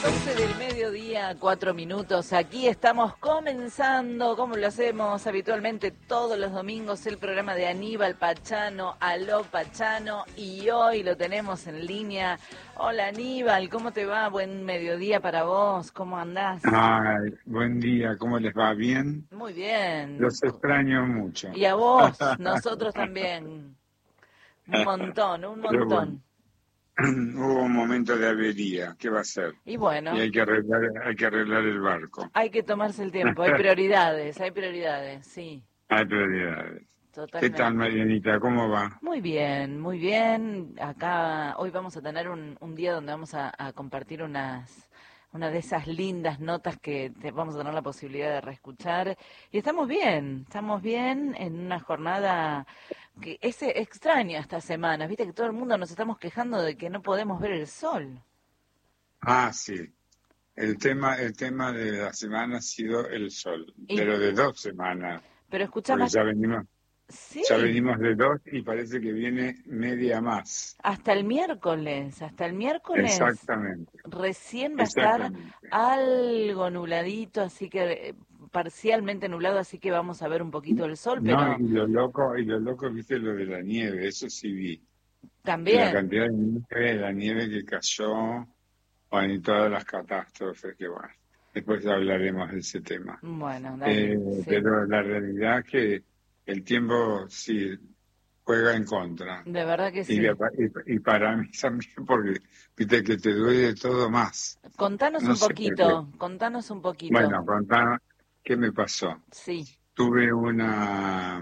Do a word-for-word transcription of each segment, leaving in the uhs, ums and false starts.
doce del mediodía, cuatro minutos. Aquí estamos comenzando, como lo hacemos habitualmente todos los domingos, el programa de Aníbal Pachano, Aló Pachano, y hoy lo tenemos en línea. Hola Aníbal, ¿cómo te va? Buen mediodía para vos, ¿cómo andás? Ay, buen día, ¿cómo les va? ¿Bien? Muy bien. Los extraño mucho. Y a vos, nosotros también. Un montón, un Pero bueno, montón. hubo un momento de avería, ¿qué va a ser? Y bueno, Y hay que arreglar, hay que arreglar el barco. hay que tomarse el tiempo, hay prioridades, hay prioridades, sí, Hay prioridades. ¿Qué totalmente. tal, Marianita? ¿Cómo va? Muy bien, muy bien. Acá hoy vamos a tener un, un día donde vamos a, a compartir unas una de esas lindas notas que te, vamos a tener la posibilidad de reescuchar. Y estamos bien, estamos bien en una jornada que es extraña esta semana. Viste que todo el mundo nos estamos quejando de que no podemos ver el sol. Ah, sí. El tema, el tema de la semana ha sido el sol, Y, pero de dos semanas. pero escuchá Porque más. ya venimos, Sí. ya venimos de dos y parece que viene media más. Hasta el miércoles, hasta el miércoles Exactamente. recién va a estar algo nubladito, así que eh, parcialmente nublado, así que vamos a ver un poquito el sol, No, pero y lo loco, y lo loco, viste lo de la nieve, eso sí vi. también. La cantidad de nieve, la nieve que cayó, bueno, y todas las catástrofes que bueno. Después hablaremos de ese tema. Bueno, dale, Eh, sí. Pero la realidad es que el tiempo sí juega en contra. De verdad que sí. Y, y, y para mí también, porque viste que te duele todo más. Contanos No un sé poquito, contanos un poquito. Bueno, contanos qué me pasó. Sí. Tuve una...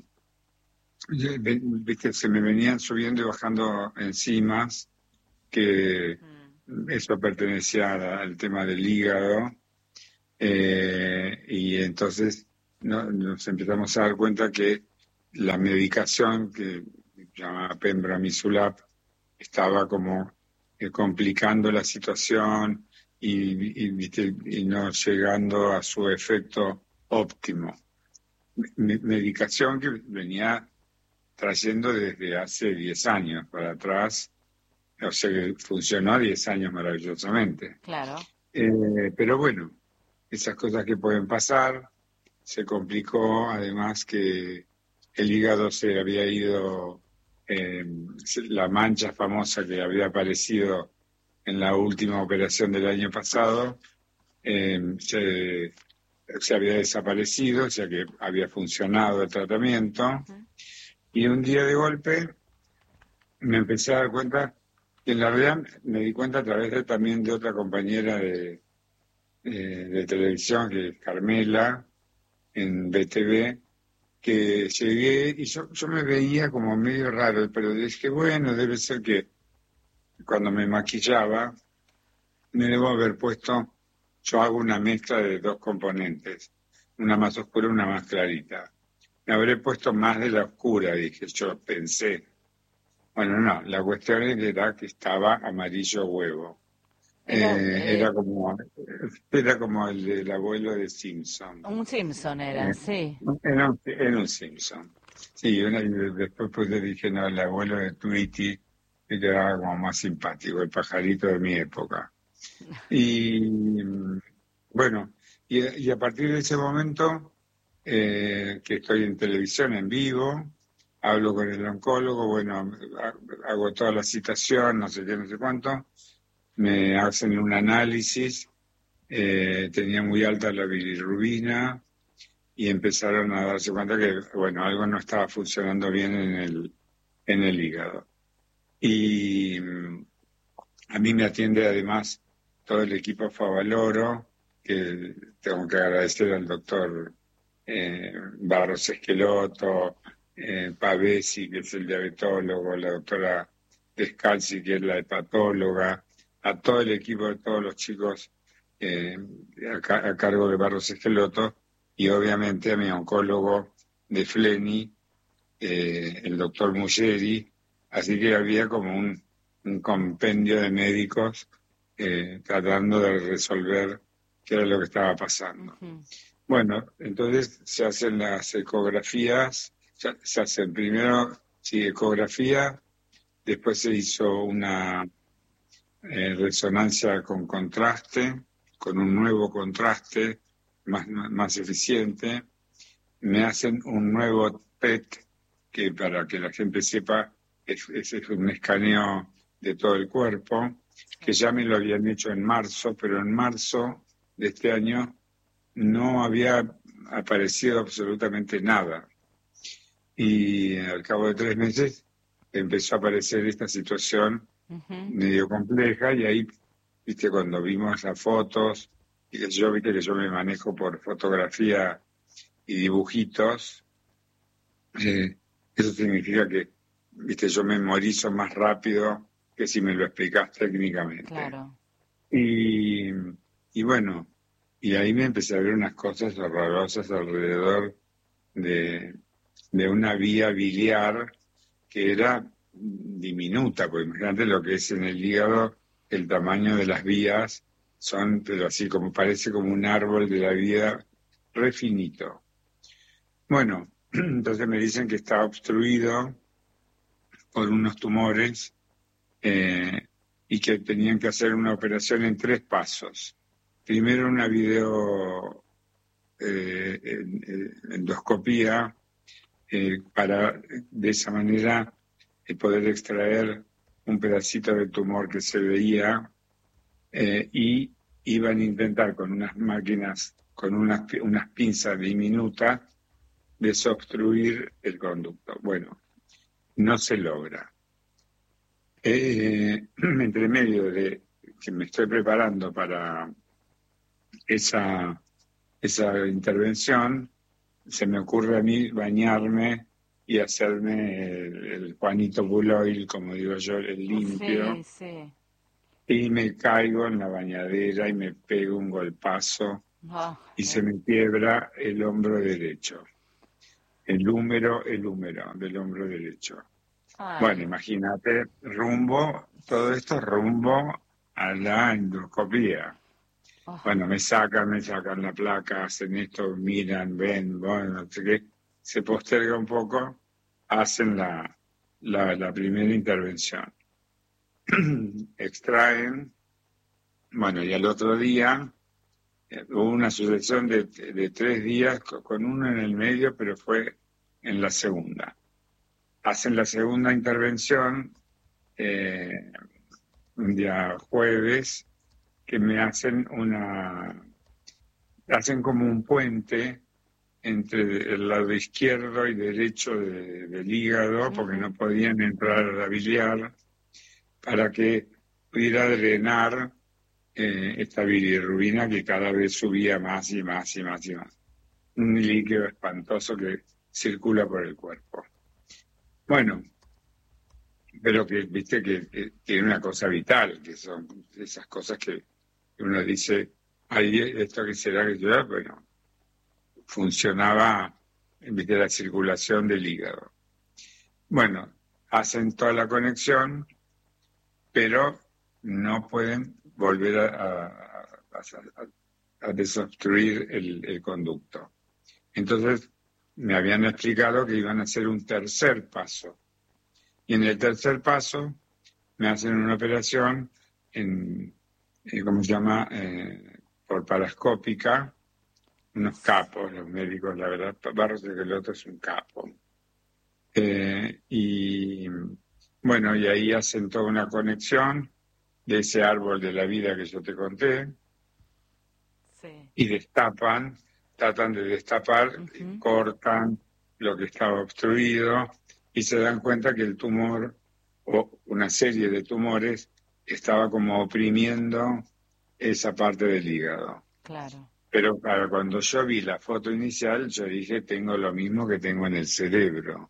Viste, se me venían subiendo y bajando enzimas, que mm. eso pertenecía al tema del hígado, eh, y entonces no, nos empezamos a dar cuenta que la medicación que se llama Pembrolizumab estaba como eh, complicando la situación y, y, ¿viste? Y no llegando a su efecto óptimo. Me, medicación que venía trayendo desde hace diez años para atrás, o sea que funcionó diez años maravillosamente. Claro. Eh, pero bueno, esas cosas que pueden pasar, se complicó además que el hígado se había ido, eh, la mancha famosa que había aparecido en la última operación del año pasado, eh, se, se había desaparecido, o sea que había funcionado el tratamiento. Uh-huh. Y un día de golpe me empecé a dar cuenta, que en la realidad me di cuenta a través de, también de otra compañera de, eh, de televisión, que es Carmela, en B T V, que llegué y yo, yo me veía como medio raro, pero dije, bueno, debe ser que cuando me maquillaba me debo haber puesto, yo hago una mezcla de dos componentes, una más oscura y una más clarita. Me habré puesto más de la oscura, dije, yo pensé. Bueno, no, la cuestión era que estaba amarillo huevo. Era, eh, eh, era como era como el del abuelo de Simpson. Un Simpson era, eh, sí. Era un, era un Simpson. Sí, una, y después pues le dije, no, el abuelo de Tweety me quedaba como más simpático, el pajarito de mi época. Y bueno, y, y a partir de ese momento... Eh, que estoy en televisión en vivo, hablo con el oncólogo, bueno, hago toda la citación, no sé qué, no sé cuánto, me hacen un análisis, eh, tenía muy alta la bilirrubina y empezaron a darse cuenta que, bueno, algo no estaba funcionando bien en el, en el hígado. Y a mí me atiende además todo el equipo Favaloro, que tengo que agradecer al doctor Eh, Barros Esqueloto, eh, Pavesi, que es el diabetólogo, la doctora Descalzi, que es la hepatóloga, a todo el equipo de todos los chicos eh, a, a cargo de Barros Esqueloto, y obviamente a mi oncólogo de Fleni, eh, el doctor Muggeri, así que había como un, un compendio de médicos eh, tratando de resolver qué era lo que estaba pasando. Uh-huh. Bueno, entonces se hacen las ecografías, se hacen primero, sí, ecografía, después se hizo una, eh, resonancia con contraste, con un nuevo contraste más, más eficiente. Me hacen un nuevo P E T, que para que la gente sepa, es, es, es un escaneo de todo el cuerpo, que ya me lo habían hecho en marzo, pero en marzo de este año no había aparecido absolutamente nada. Y al cabo de tres meses empezó a aparecer esta situación uh-huh. medio compleja, y ahí, viste, cuando vimos las fotos, y que yo, viste que yo me manejo por fotografía y dibujitos, eh, eso significa que, viste, yo memorizo más rápido que si me lo explicás técnicamente. Claro. Y, y bueno, y ahí me empecé a ver unas cosas horrorosas alrededor de, de una vía biliar que era diminuta, porque imagínate lo que es en el hígado, el tamaño de las vías son, pero así como parece como un árbol de la vida re finito. Bueno, entonces me dicen que está obstruido por unos tumores eh, y que tenían que hacer una operación en tres pasos. Primero una video eh, endoscopía eh, para de esa manera eh, poder extraer un pedacito del tumor que se veía eh, y iban a intentar con unas máquinas, con unas, unas pinzas diminutas, desobstruir el conducto. Bueno, no se logra. Eh, entre medio de que me estoy preparando para esa, esa intervención, se me ocurre a mí bañarme y hacerme el, el Juanito Buloil, como digo yo, el limpio. Sí, sí. Y me caigo en la bañadera y me pego un golpazo oh, y eh. se me quiebra el hombro derecho. El húmero, el húmero del hombro derecho. Ay. Bueno, imagínate, rumbo, todo esto rumbo a la endoscopía. Oh. Bueno, me sacan, me sacan la placa, hacen esto, miran, ven, bueno, no sé qué. Se posterga un poco, hacen la, la, la primera intervención. Extraen, bueno, y al otro día eh, hubo una sucesión de, de tres días con uno en el medio, pero fue en la segunda. Hacen la segunda intervención eh, un día jueves, que me hacen una, hacen como un puente entre el lado izquierdo y derecho de, del hígado, porque no podían entrar a la biliar, para que pudiera drenar eh, esta bilirrubina que cada vez subía más y más y más y más. Un líquido espantoso que circula por el cuerpo. Bueno, pero que viste que, que tiene una cosa vital, que son esas cosas que uno dice, ay, esto que será que será, bueno, funcionaba en vez de la circulación del hígado. Bueno, hacen toda la conexión, pero no pueden volver a, a, a, a desobstruir el, el conducto. Entonces, me habían explicado que iban a hacer un tercer paso. Y en el tercer paso me hacen una operación en, eh, ¿cómo se llama? Eh, por parascópica, unos capos, los médicos, la verdad, Barros de Geloto es un capo. Eh, y bueno, y ahí hacen toda una conexión de ese árbol de la vida que yo te conté, sí. Y destapan, tratan de destapar, uh-huh. cortan lo que estaba obstruido y se dan cuenta que el tumor o una serie de tumores estaba como oprimiendo esa parte del hígado. Claro. Pero claro, cuando yo vi la foto inicial, yo dije, tengo lo mismo que tengo en el cerebro.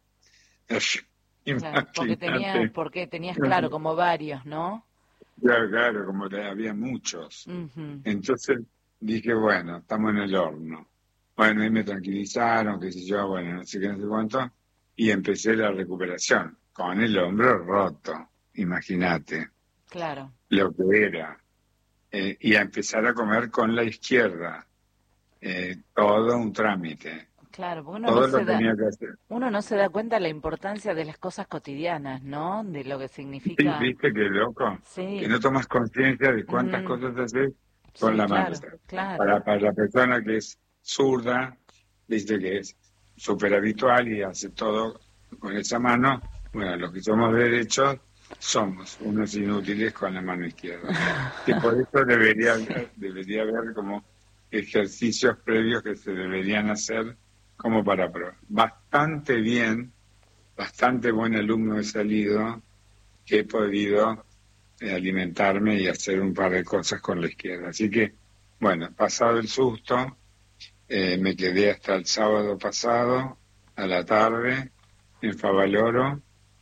Claro, porque tenías, porque tenías, claro, como varios, ¿no? Claro, claro, como había muchos. Uh-huh. Entonces dije, bueno, estamos en el horno. Bueno, ahí me tranquilizaron, qué sé yo, bueno, no sé qué, no sé cuánto, y empecé la recuperación con el hombro roto, imagínate. Claro. Lo que era. Eh, y a empezar a comer con la izquierda. Eh, todo un trámite. Claro, porque uno no Todo se lo da, tenía que hacer. uno no se da cuenta de la importancia de las cosas cotidianas, ¿no? De lo que Sí, significa. viste qué loco, que Sí, no tomas conciencia de cuántas mm, cosas haces con sí, la mano. claro, claro. Para, para la persona que es zurda, viste que es súper habitual y hace todo con esa mano. Bueno, los que somos derechos somos unos inútiles con la mano izquierda. Que por eso debería, debería haber como ejercicios previos que se deberían hacer como para probar. Bastante bien, bastante buen alumno he salido, que he podido eh, alimentarme y hacer un par de cosas con la izquierda. Así que, bueno, pasado el susto, eh, me quedé hasta el sábado pasado, a la tarde, en Favaloro,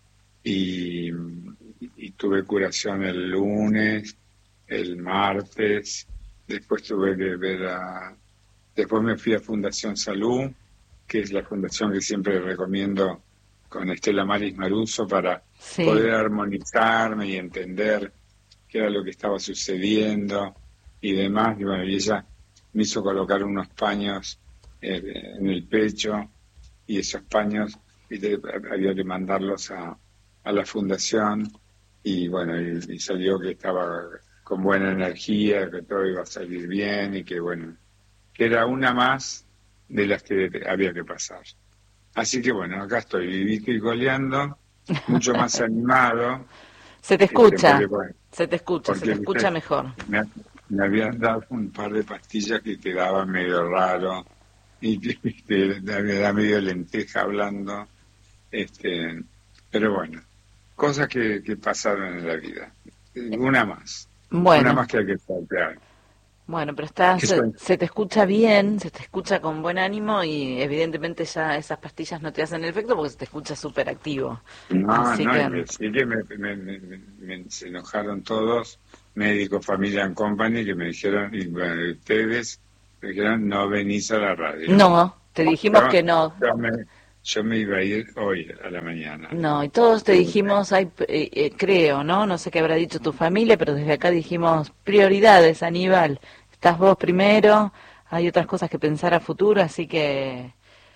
y, y tuve curación el lunes, el martes, después tuve que ver a... Después me fui a Fundación Salud, que es la fundación que siempre recomiendo con Estela Maris Maruso para Sí, poder armonizarme y entender qué era lo que estaba sucediendo y demás. Y bueno, y ella me hizo colocar unos paños eh, en el pecho y esos paños y de- había que mandarlos a, a la fundación y bueno, y, y salió que estaba con buena energía, que todo iba a salir bien y que bueno, que era una más de las que había que pasar. Así que bueno, acá estoy vivito y coleando, mucho más animado, se te este, escucha, porque bueno, se te escucha, se te porque escucha ¿viste? mejor. me, me habían dado un par de pastillas que quedaban medio raro y que ¿viste? me da medio lenteja hablando, este, pero bueno, cosas que, que pasaron en la vida. Una más, una Bueno, más que hay que saltear. bueno, pero estás, Eso se, se te escucha bien, se te escucha con buen ánimo y evidentemente ya esas pastillas no te hacen efecto porque se te escucha súper activo. no, Así no, y que, me, sí que me, me- me- me- me- se enojaron todos, médicos, familia and company, que me dijeron, y bueno, ustedes me dijeron, no venís a la radio. no, te dijimos Yo, que no. yo me, yo me iba a ir hoy a la mañana. No, y todos te Sí. dijimos, hay, eh, eh, creo, ¿no? No sé qué habrá dicho tu familia, pero desde acá dijimos prioridades, Aníbal. Estás vos primero, hay otras cosas que pensar a futuro, así que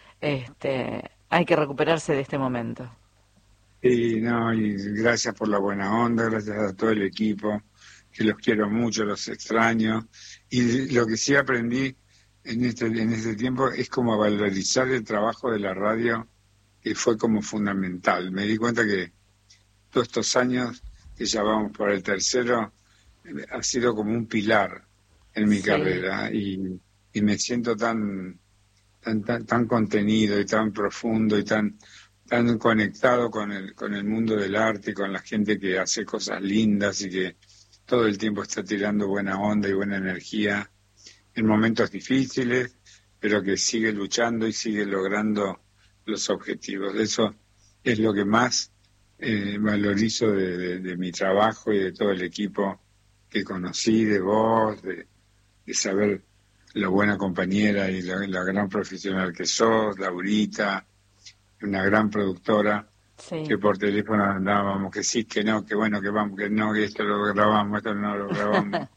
este, hay que recuperarse de este momento. Y no, y gracias por la buena onda, gracias a todo el equipo, que los quiero mucho, los extraño. Y lo que sí aprendí en este, en este tiempo es como valorizar el trabajo de la radio, que fue como fundamental. Me di cuenta que todos estos años, que ya vamos por el tercero, eh, ha sido como un pilar en mi Sí, carrera y, y me siento tan, tan, tan, tan contenido y tan profundo y tan, tan conectado con el, con el mundo del arte y con la gente que hace cosas lindas y que todo el tiempo está tirando buena onda y buena energía en momentos difíciles, pero que sigue luchando y sigue logrando los objetivos. Eso es lo que más eh, valorizo de, de- de mi trabajo y de todo el equipo que conocí, de vos, de, de saber lo buena compañera y la, la gran profesional que sos, Laurita, una gran productora, sí. que por teléfono andábamos, que sí, que no, que bueno, que vamos, que no, que esto lo grabamos, esto no lo grabamos.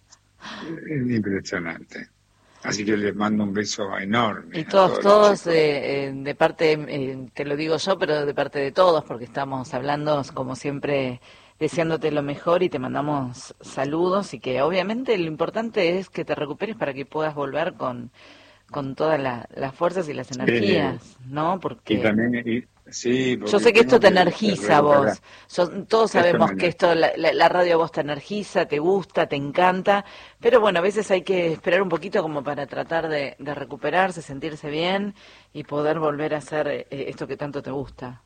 Es impresionante. Así que les mando un beso Y enorme a todos, todos los todos, chicos. eh, eh, de parte, eh, te lo digo yo, pero de parte de todos, porque estamos hablando, como siempre, deseándote lo mejor y te mandamos saludos y que obviamente lo importante es que te recuperes para que puedas volver con, con todas la- las fuerzas y las Eh, energías, ¿no? y Porque también, y- sí, yo porque sé que esto tengo te que, que energiza a recuperar. vos. Yo- todos Esto sabemos me que esto, la, la- la radio a vos te energiza, te gusta, te encanta, pero bueno, a veces hay que esperar un poquito como para tratar de, de recuperarse, sentirse bien y poder volver a hacer eh, esto que tanto te gusta.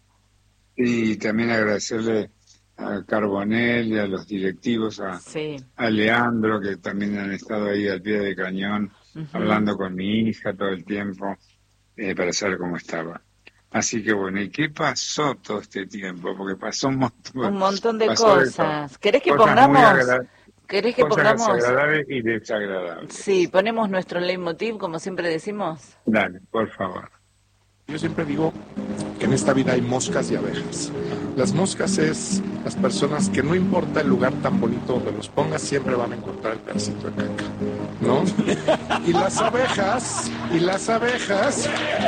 Y también agradecerle a Carbonell y a los directivos, a, Sí. a Leandro, que también han estado ahí al pie de cañón, Ujú. hablando con mi hija todo el tiempo, eh, para saber cómo estaba. Así que bueno, ¿y qué pasó todo este tiempo? Porque pasó un Un montón, montón de pasó de todo. cosas. ¿Querés que Cosas muy pongamos, agradables, querés que cosas pongamos, agradables y sí, desagradables. ponemos nuestro leitmotiv, como siempre decimos? Dale, por favor. Yo siempre digo que en esta vida hay moscas y abejas. Las moscas es las personas que no importa el lugar tan bonito donde los pongas, siempre van a encontrar el pedacito de caca, ¿no? Y las abejas, y las abejas...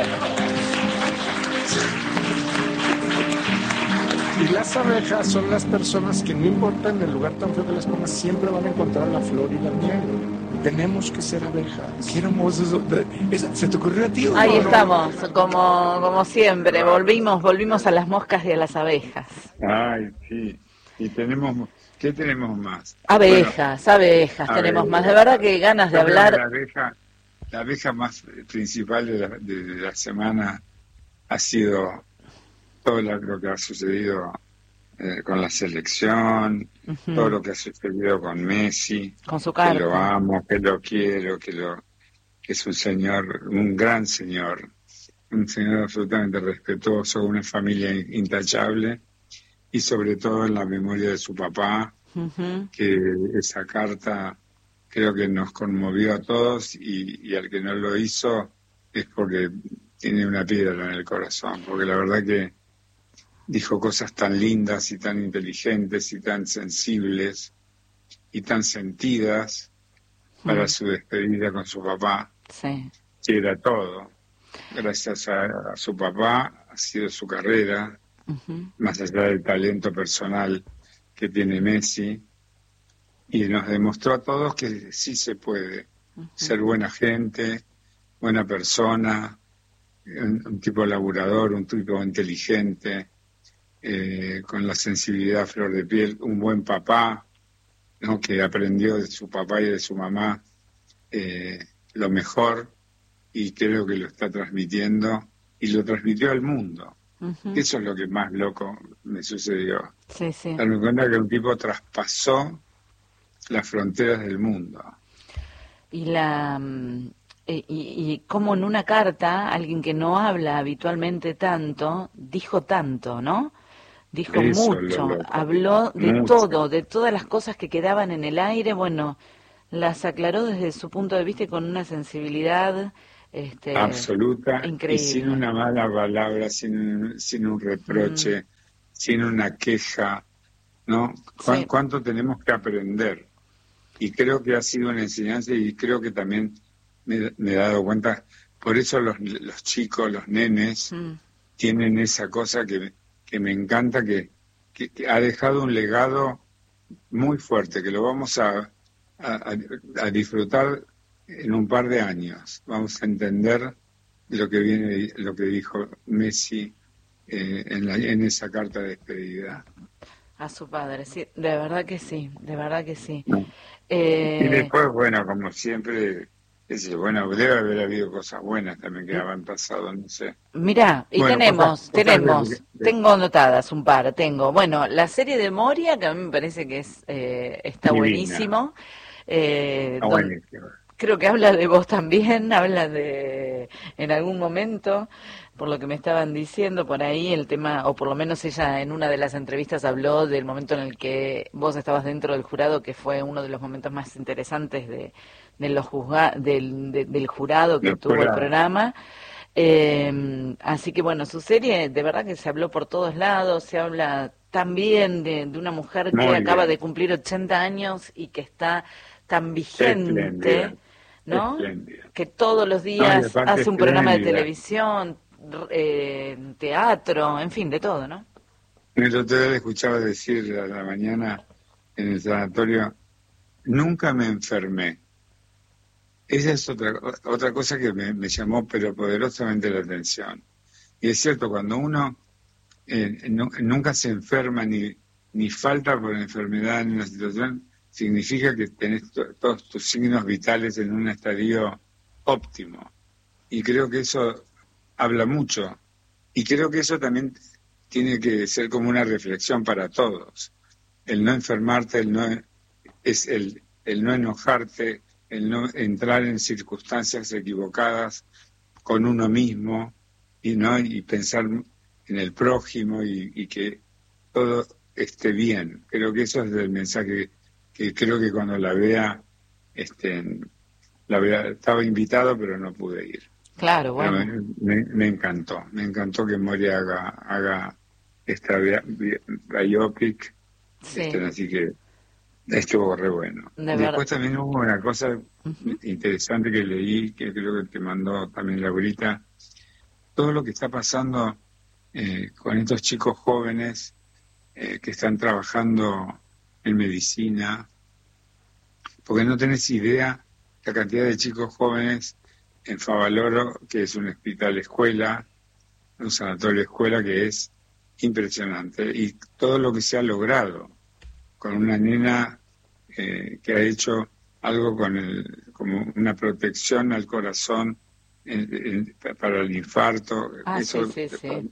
Y las abejas son las personas que no importa en el lugar tan feo que las pongas, siempre van a encontrar la flor y la miel. Tenemos que ser abejas. Qué hermoso eso. ¿Se te ocurrió a ti? Ahí no, estamos, no. como, como siempre, volvimos, volvimos a las moscas y a las abejas. Ay, sí. Y tenemos, ¿qué tenemos más? Abejas, bueno, abejas, tenemos abejas. Más. De verdad que ganas de hablar. La abeja, la abeja más principal de la, de, de la semana ha sido todo lo que ha sucedido eh, con la selección, uh-huh. todo lo que ha sucedido con Messi, con su carta. Que lo amo, que lo quiero, que lo que es un señor, un gran señor, un señor absolutamente respetuoso, una familia intachable y sobre todo en la memoria de su papá, uh-huh. que esa carta creo que nos conmovió a todos y, y al que no lo hizo es porque tiene una piedra en el corazón, porque la verdad que dijo cosas tan lindas y tan inteligentes y tan sensibles y tan sentidas para mm. su despedida con su papá, sí. que era todo. Gracias a, a su papá ha sido su carrera, uh-huh. más allá del talento personal que tiene Messi, y nos demostró a todos que sí se puede uh-huh. ser buena gente, buena persona, un, un tipo laburador, un tipo inteligente, Eh, con la sensibilidad a flor de piel, un buen papá, ¿no? Que aprendió de su papá y de su mamá eh, lo mejor y creo que lo está transmitiendo y lo transmitió al mundo. Uh-huh. Eso es lo que más loco me sucedió. Sí, sí. Darme cuenta que un tipo traspasó las fronteras del mundo. Y la... Y, y, y como en una carta, alguien que no habla habitualmente tanto, dijo tanto, ¿no? Dijo Eso, mucho, lo, lo, habló de mucho. todo, de todas las cosas que quedaban en el aire, bueno, las aclaró desde su punto de vista y con una sensibilidad este, absoluta increíble. Y sin una mala palabra, sin, sin un reproche, mm. sin una queja, ¿no? ¿Cu- sí. ¿Cuánto tenemos que aprender? Y creo que ha sido una enseñanza y creo que también me, me he dado cuenta, por eso los, los chicos, los nenes, mm. tienen esa cosa que... que me encanta, que, que, que ha dejado un legado muy fuerte, que lo vamos a, a, a disfrutar en un par de años. Vamos a entender lo que viene, lo que dijo Messi eh, en, la, en esa carta de despedida. A su padre, sí, de verdad que sí, de verdad que sí. No. Eh... Y después, bueno, como siempre... Es, bueno, debe haber habido cosas buenas también que han pasado, no sé. Mirá, y bueno, tenemos, cosas, tenemos, cosas de, de... tengo anotadas un par, tengo, bueno, la serie de Moria, que a mí me parece que es eh, está Divina. buenísimo. Eh, ah, don, buenísimo. Creo que habla de vos también, habla de, en algún momento, por lo que me estaban diciendo por ahí, el tema, o por lo menos ella en una de las entrevistas habló del momento en el que vos estabas dentro del jurado, que fue uno de los momentos más interesantes de... de los juzga del, de, del jurado que el tuvo jurado. el programa. Eh, así que bueno, su serie de verdad que se habló por todos lados, se habla también de, de una mujer Muy que bien. acaba de cumplir ochenta años y que está tan vigente, Espléndida. ¿no? Espléndida. Que todos los días no, hace un programa de televisión, eh, teatro, en fin, de todo, ¿no? El otro día le escuchaba decir a la mañana en el sanatorio, nunca me enfermé. Esa es otra otra cosa que me, me llamó pero poderosamente la atención. Y es cierto, cuando uno eh, no, nunca se enferma ni, ni falta por enfermedad en una situación, significa que tenés to, todos tus signos vitales en un estadio óptimo. Y creo que eso habla mucho. Y creo que eso también tiene que ser como una reflexión para todos. El no enfermarte, el no, es el, el no enojarte, el no entrar en circunstancias equivocadas con uno mismo y no y pensar en el prójimo y, y que todo esté bien. Creo que eso es el mensaje que creo que cuando la vea, este, la vea, estaba invitado pero no pude ir. Claro, bueno. Me, me, me encantó, me encantó que Moria haga, haga esta bi- bi- biopic, Sí, este, así que estuvo re bueno. de verdad. Después también hubo una cosa Ujú. interesante que leí, que creo que te mandó también Laurita, todo lo que está pasando eh, con estos chicos jóvenes eh, que están trabajando en medicina, porque no tenés idea la cantidad de chicos jóvenes en Favaloro, que es un hospital escuela, un sanatorio escuela que es impresionante, y todo lo que se ha logrado con una nena eh, que ha hecho algo con el, como una protección al corazón en- en- para el infarto, Ah, sí, eso, sí, sí.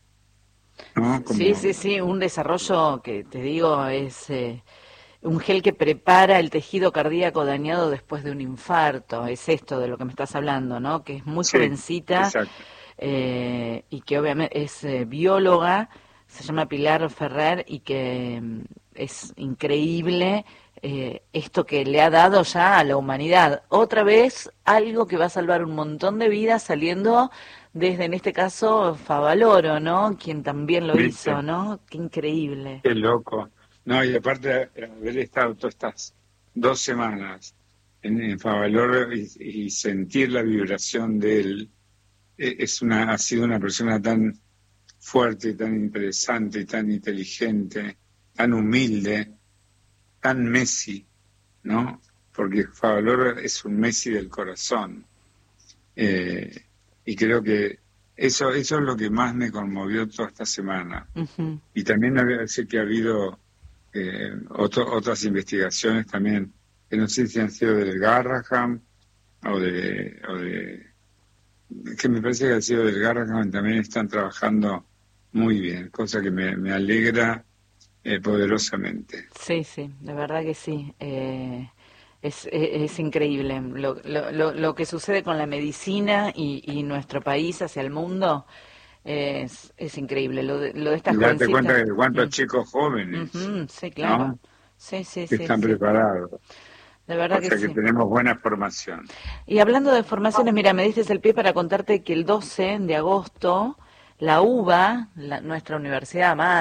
¿no? Como, Sí, sí, sí, un desarrollo que te digo es eh, un gel que prepara el tejido cardíaco dañado después de un infarto. Es esto de lo que me estás hablando, ¿no? Que es muy sí, jovencita exacto. eh, y que obviamente es eh, bióloga, se llama Pilar Ferrer y que mm, es increíble eh, esto que le ha dado ya a la humanidad. Otra vez algo que va a salvar un montón de vidas saliendo desde, en este caso, Favaloro, ¿no? Quien también lo hizo, ¿Viste? ¿no? Qué increíble. Qué loco. No, y aparte de haber estado todas estas dos semanas en, en Favaloro y, y sentir la vibración de él, eh, es una, ha sido una persona tan fuerte, tan interesante, tan inteligente, tan humilde, tan Messi, ¿no? Porque Favaloro es un Messi del corazón. Eh, y creo que eso, eso es lo que más me conmovió toda esta semana. Ujú. Y también había- sé que ha habido eh, otro- otras investigaciones también, que no sé si han sido del Garraham o de, o de que me parece que ha sido del Garraham, también están trabajando muy bien, cosa que me, me alegra eh, poderosamente. Sí, sí, de verdad que sí. Eh, es, es, es increíble lo, lo, lo, lo que sucede con la medicina y, y nuestro país hacia el mundo. Es, es increíble. Lo de, lo de estas Y date cuenta jovencitas. de cuántos Mm. chicos jóvenes, Ujú, sí, claro. ¿no? Sí, sí, Que sí, están sí. preparados. De verdad O que sea que sí. tenemos buena formación. Y hablando de formaciones, mira, me diste el pie para contarte que el doce de agosto, la UBA, la, nuestra universidad amada,